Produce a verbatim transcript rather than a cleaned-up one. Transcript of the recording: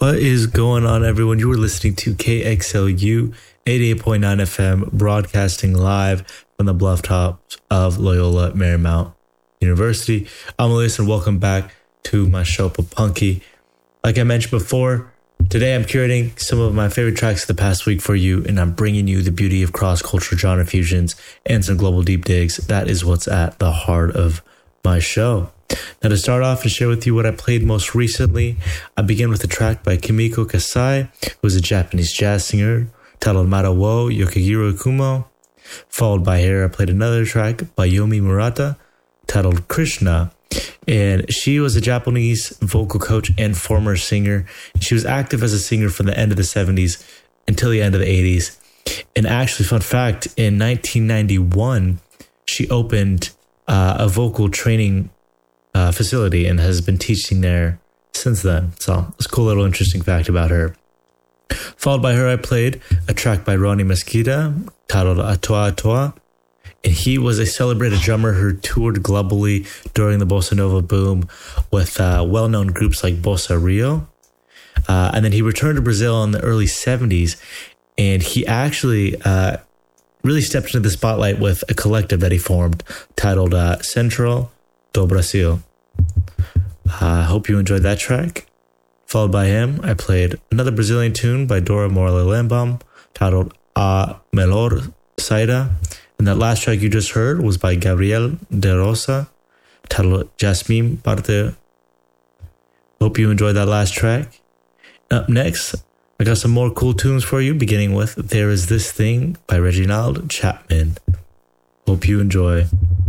What is going on, everyone? You are listening to K X L U eighty-eight point nine F M, broadcasting live from the bluff tops of Loyola Marymount University. I'm Elias, and welcome back to my show, Papunky. Like I mentioned before, today I'm curating some of my favorite tracks of the past week for you, and I'm bringing you the beauty of cross-cultural genre fusions and some global deep digs. That is what's at the heart of my show. Now, to start off and share with you what I played most recently, I begin with a track by Kimiko Kasai, who is a Japanese jazz singer, titled Mara wo Yokogiro Kumo. Followed by her, I played another track by Yomi Murata, titled Krishna. And she was a Japanese vocal coach and former singer. She was active as a singer from the end of the seventies until the end of the eighties. And actually, fun fact, in nineteen ninety-one, she opened uh, a vocal training Uh, facility and has been teaching there since then. So it's a cool little interesting fact about her. Followed by her, I played a track by Ronnie Mesquita titled Atoa Atoa. And he was a celebrated drummer who toured globally during the Bossa Nova boom with uh, well-known groups like Bossa Rio. Uh, and then he returned to Brazil in the early seventies. And he actually uh, really stepped into the spotlight with a collective that he formed titled uh, Central do Brasil. I uh, hope you enjoyed that track. Followed by him, I played another Brazilian tune by Dora Morley Lembam titled A Melhor Saída. And that last track you just heard was by Gabriel De Rosa titled Jasmine Parte. Hope you enjoyed that last track. Up next, I got some more cool tunes for you, beginning with There Is This Thing by Reginald Chapman. Hope you enjoy.